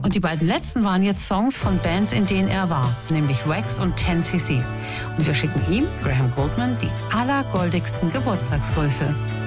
Und die beiden letzten waren jetzt Songs von Bands, in denen er war, nämlich Wax und 10cc. Und wir schicken ihm, Graham Gouldman, die allergoldigsten Geburtstagsgrüße.